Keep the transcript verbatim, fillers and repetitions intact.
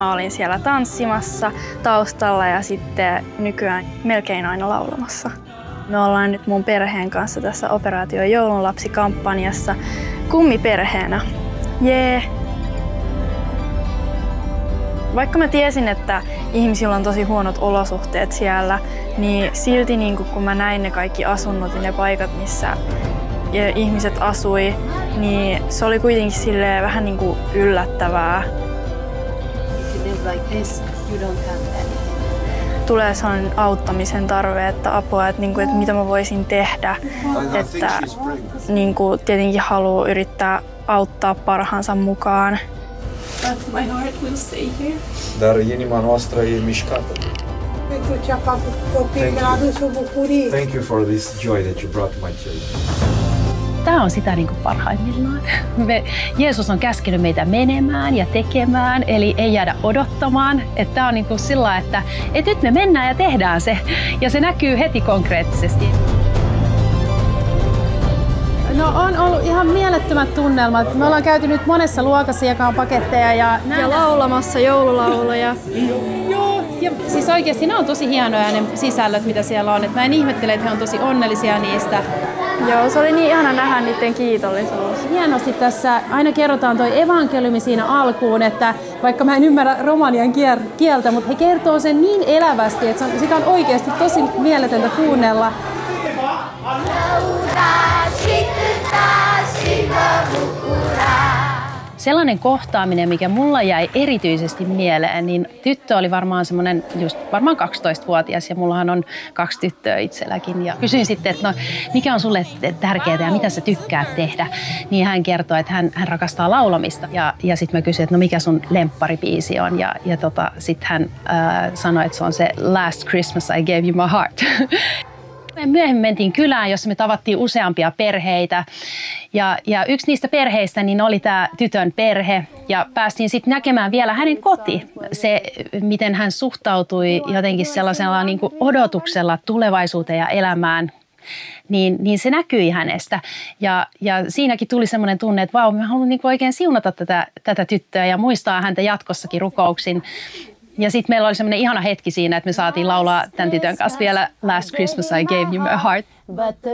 Mä olin siellä tanssimassa taustalla ja sitten nykyään melkein aina laulamassa. Me ollaan nyt mun perheen kanssa tässä Operaatio Joulunlapsi-kampanjassa kummiperheenä. Jee! Vaikka mä tiesin, että ihmisillä on tosi huonot olosuhteet siellä, niin silti niin kun mä näin ne kaikki asunnot ja ne paikat, missä ihmiset asui, niin se oli kuitenkin silleen vähän niin kuin yllättävää. Tulee sellainen auttamisen tarve, että apua, että, niin kuin, että mitä mä voisin tehdä. Että niin kuin, tietenkin haluaa yrittää auttaa parhaansa mukaan. But my heart will stay here. Dar inima noastră e mișcată. Thank you for this joy that you brought to my children. Tämä on sitä niin kuin parhaimmillaan. Me, Jeesus on käskenyt meitä menemään ja tekemään, eli ei jäädä odottamaan. Että tämä on niin kuin sillä, että, että nyt me mennään ja tehdään se, ja se näkyy heti konkreettisesti. No on ollut ihan mielettömät tunnelmat. Me ollaan käyty nyt monessa luokassa jakaa paketteja ja, ja laulamassa joululauluja. Joo, ja siis oikeasti ne on tosi hienoja ne sisällöt, mitä siellä on. Et mä en ihmettele, että he on tosi onnellisia niistä. Joo, se oli niin ihana nähdä niiden kiitollisuus. Hienosti tässä aina kerrotaan toi evankeliumi siinä alkuun, että vaikka mä en ymmärrä romanian kieltä, mutta he kertoo sen niin elävästi, että se on, sitä on oikeasti tosi mieletöntä kuunnella. Sellainen kohtaaminen, mikä mulla jäi erityisesti mieleen, niin tyttö oli varmaan semmoinen just varmaan kaksitoistavuotias ja mullahan on kaksi tyttöä itselläkin. Ja kysyin sitten, että no, mikä on sulle tärkeää ja mitä sä tykkäät tehdä, niin hän kertoi, että hän, hän rakastaa laulamista. Ja, ja sitten mä kysyin, että no mikä sun lempparibiisi on ja, ja tota, sitten hän äh, sanoi, että se on se Last Christmas I Gave You My Heart. Me myöhemmin mentiin kylään, jossa me tavattiin useampia perheitä ja, ja yksi niistä perheistä niin oli tämä tytön perhe ja päästiin sitten näkemään vielä hänen koti. Se, miten hän suhtautui jotenkin sellaisella niin kuin odotuksella tulevaisuuteen ja elämään, niin, niin se näkyi hänestä. Ja, ja siinäkin tuli semmoinen tunne, että vau, mä haluan niin kuin oikein siunata tätä, tätä tyttöä ja muistaa häntä jatkossakin rukouksin. Ja sitten meillä oli semmoinen ihana hetki siinä, että me saatiin laulaa tämän tytön kanssa vielä Last Christmas I Gave You My Heart.